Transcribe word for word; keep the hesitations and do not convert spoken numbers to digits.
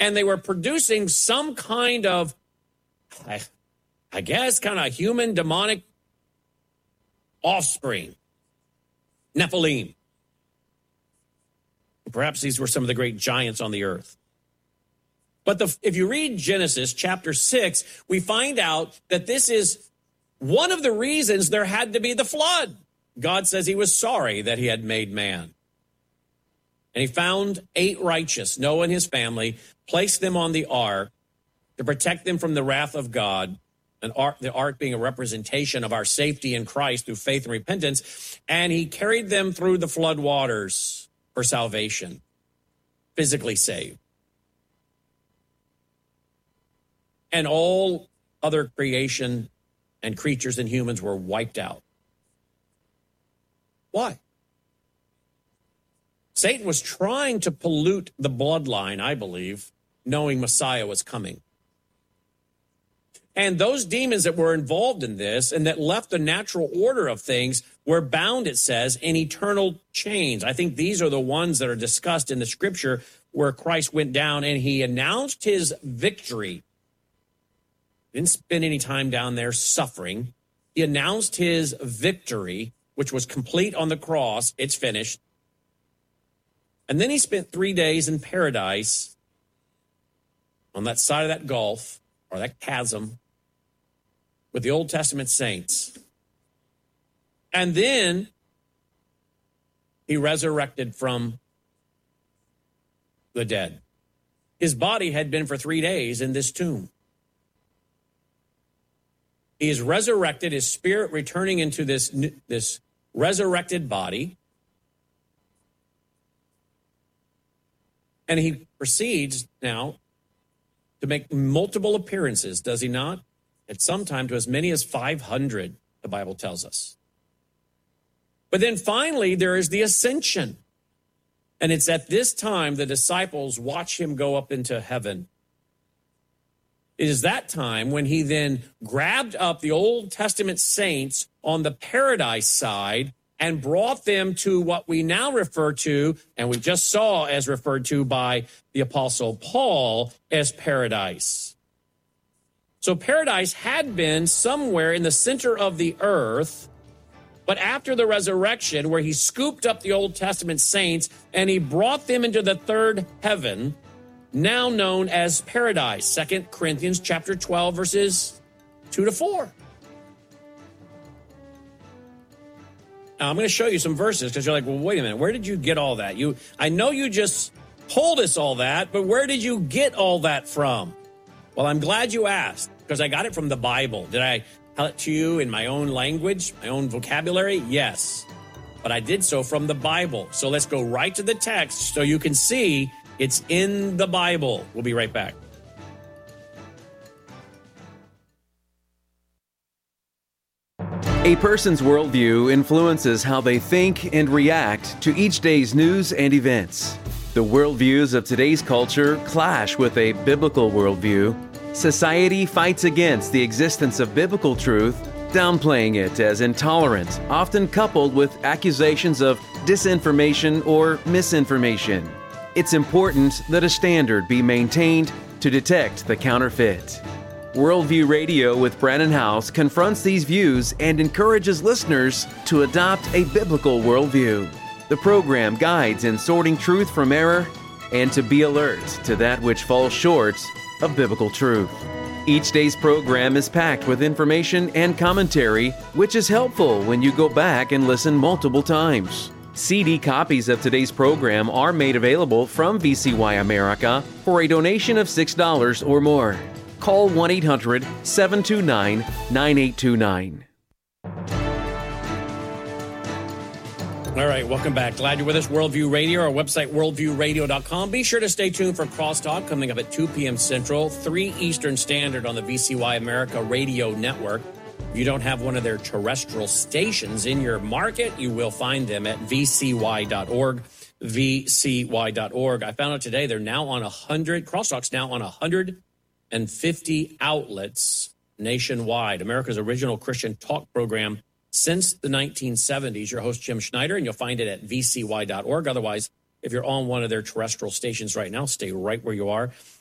And they were producing some kind of, I, I guess, kind of human demonic offspring, Nephilim. Perhaps these were some of the great giants on the earth. But the, if you read Genesis chapter six, we find out that this is one of the reasons there had to be the flood. God says he was sorry that he had made man. And he found eight righteous, Noah and his family, placed them on the ark to protect them from the wrath of God. An ark, the ark being a representation of our safety in Christ through faith and repentance. And he carried them through the flood waters for salvation, physically saved. And all other creation and creatures and humans were wiped out. Why? Satan was trying to pollute the bloodline, I believe, knowing Messiah was coming. And those demons that were involved in this and that left the natural order of things were bound, it says, in eternal chains. I think these are the ones that are discussed in the scripture where Christ went down and he announced his victory. Didn't spend any time down there suffering. He announced his victory, which was complete on the cross. It's finished. And then he spent three days in paradise on that side of that gulf or that chasm with the Old Testament saints. And then he resurrected from the dead. His body had been for three days in this tomb. He is resurrected, his spirit returning into this, this resurrected body. And he proceeds now to make multiple appearances, does he not? At some time to as many as five hundred, the Bible tells us. But then finally, there is the ascension. And it's at this time the disciples watch him go up into heaven. It is that time when he then grabbed up the Old Testament saints on the paradise side and brought them to what we now refer to, and we just saw as referred to by the Apostle Paul, as paradise. So paradise had been somewhere in the center of the earth, but after the resurrection, where he scooped up the Old Testament saints and he brought them into the third heaven, now known as paradise. Second Corinthians chapter twelve, verses two to four. Now, I'm going to show you some verses because you're like, well, wait a minute. Where did you get all that? You, I know you just told us all that, but where did you get all that from? Well, I'm glad you asked because I got it from the Bible. Did I tell it to you in my own language, my own vocabulary? Yes, but I did so from the Bible. So let's go right to the text so you can see it's in the Bible. We'll be right back. A person's worldview influences how they think and react to each day's news and events. The worldviews of today's culture clash with a biblical worldview. Society fights against the existence of biblical truth, downplaying it as intolerant, often coupled with accusations of disinformation or misinformation. It's important that a standard be maintained to detect the counterfeit. Worldview Radio with Brannon Howse confronts these views and encourages listeners to adopt a biblical worldview. The program guides in sorting truth from error and to be alert to that which falls short of biblical truth. Each day's program is packed with information and commentary, which is helpful when you go back and listen multiple times. C D copies of today's program are made available from V C Y America for a donation of six dollars or more. Call one eight hundred seven two nine nine eight two nine. All right, welcome back. Glad you're with us. Worldview Radio, our website, worldview radio dot com. Be sure to stay tuned for Crosstalk coming up at two p.m. Central, three Eastern Standard on the V C Y America Radio Network. If you don't have one of their terrestrial stations in your market, you will find them at v c y dot org, v c y dot org. I found out today they're now on one hundred, Crosstalk's now on one hundred fifty outlets nationwide. America's original Christian talk program since the nineteen seventies. Your host, Jim Schneider, and you'll find it at v c y dot org. Otherwise, if you're on one of their terrestrial stations right now, stay right where you are.